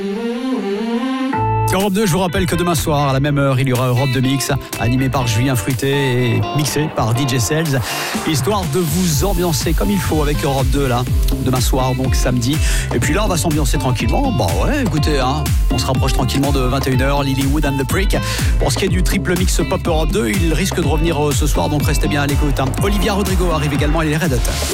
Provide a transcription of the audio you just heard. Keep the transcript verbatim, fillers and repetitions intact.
Europe deux, je vous rappelle que demain soir, à la même heure, il y aura Europe deux Mix, animé par Julien Fruité et mixé par D J Sales, histoire de vous ambiancer comme il faut avec Europe deux, là, demain soir, donc samedi. Et puis là, on va s'ambiancer tranquillement. Bah ouais, écoutez, hein, on se rapproche tranquillement de vingt et une heures, Lilywood and the Prick. Pour ce qui est du triple mix Pop Europe deux, il risque de revenir ce soir, donc restez bien à l'écoute. Hein. Olivia Rodrigo arrive également, elle est Red Hot.